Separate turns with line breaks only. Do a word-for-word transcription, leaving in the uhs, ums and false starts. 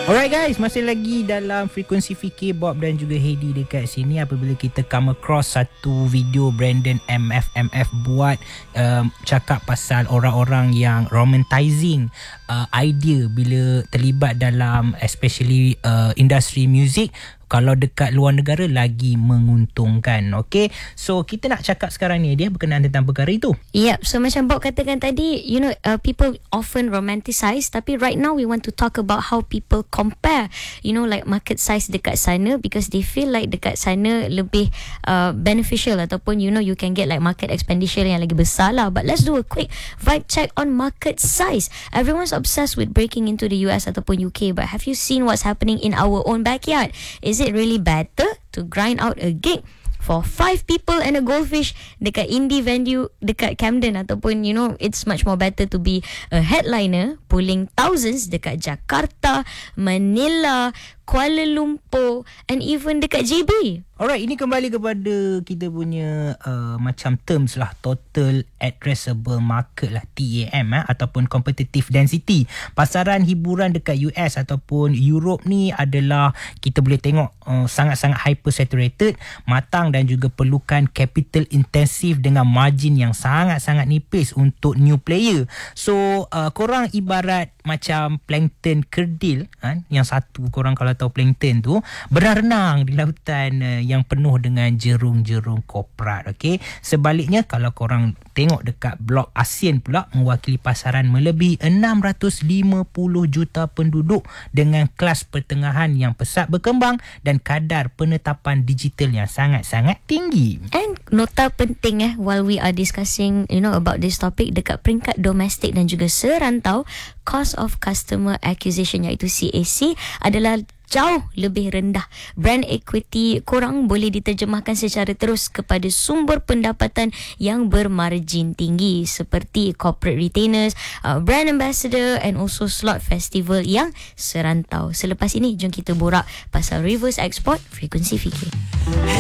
Alright guys, masih lagi dalam Frekuensi Fikir, Bob dan juga Heidi dekat sini. Apabila kita come across satu video Brandon M F M F buat um, cakap pasal orang-orang yang romanticizing uh, idea bila terlibat dalam especially uh, industri muzik, kalau dekat luar negara lagi menguntungkan. Okay, so kita nak cakap sekarang ni dia berkenaan tentang perkara itu.
Yep, so macam Bob katakan tadi, you know, uh, people often romanticize, tapi right now we want to talk about how people compare, you know, like market size dekat sana, because they feel like dekat sana lebih uh, beneficial, ataupun you know, you can get like market expenditure yang lagi besar lah. But let's do a quick vibe check on market size. Everyone's obsessed with breaking into the U S ataupun U K, but have you seen what's happening in our own backyard? Is it really better to grind out a gig for five people and a goldfish dekat indie venue dekat Camden, ataupun you know, it's much more better to be a headliner pulling thousands dekat Jakarta, Manila, Kuala Lumpur and even dekat J B?
Alright, ini kembali kepada kita punya uh, macam terms lah, total addressable market lah, T A M eh, ataupun competitive density. Pasaran hiburan dekat U S ataupun Europe ni adalah kita boleh tengok uh, sangat-sangat hyper saturated, matang dan juga perlukan capital intensive dengan margin yang sangat-sangat nipis untuk new player. So uh, korang ibarat macam plankton kerdil kan, yang satu korang kalau tahu plankton tu berenang di lautan uh, yang penuh dengan jerung-jerung korporat. Okey, sebaliknya kalau korang tengok dekat blok ASEAN pula, mewakili pasaran melebihi enam ratus lima puluh juta penduduk dengan kelas pertengahan yang pesat berkembang dan kadar penetapan digital yang sangat-sangat tinggi.
And nota penting eh, while we are discussing you know about this topic, dekat peringkat domestik dan juga serantau, cost of customer acquisition iaitu C A C adalah jauh lebih rendah. Brand equity korang boleh diterjemahkan secara terus kepada sumber pendapatan yang bermargin tinggi seperti corporate retainers, uh, brand ambassador and also slot festival yang serantau. Selepas ini, jom kita borak pasal reverse export Frekuensi Fikir.